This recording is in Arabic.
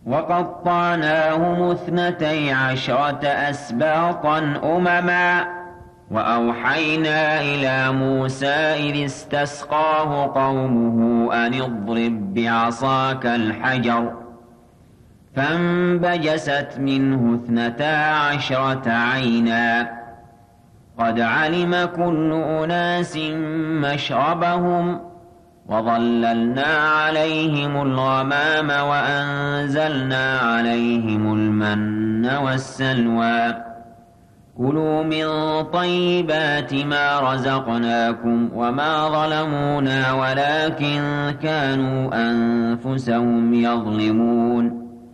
وقطعناهم 12 أسباطا أمما وأوحينا إلى موسى إذ استسقاه قومه أن اضرب بعصاك الحجر فانبجست منه 12 عينا قد علم كل أناس مشربهم وظللنا عليهم الغمام وأنزلنا عليهم المن والسلوى كلوا من طيبات ما رزقناكم وما ظلمونا ولكن كانوا أنفسهم يظلمون